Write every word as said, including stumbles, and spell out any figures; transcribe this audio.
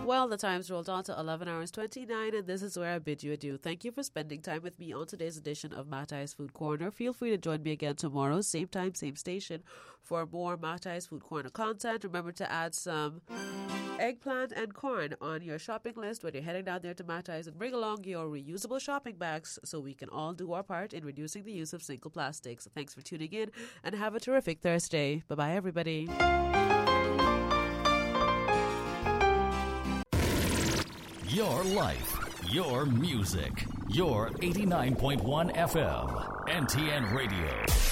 Well, the time's rolled on to eleven hours twenty-nine, and this is where I bid you adieu. Thank you for spending time with me on today's edition of Matai's Food Corner. Feel free to join me again tomorrow, same time, same station, for more Matai's Food Corner content. Remember to add some eggplant and corn on your shopping list when you're heading down there to Matai's, and bring along your reusable shopping bags so we can all do our part in reducing the use of single plastics. Thanks for tuning in, and have a terrific Thursday. Bye-bye, everybody. Your life, your music, your eighty-nine point one F M, N T N Radio.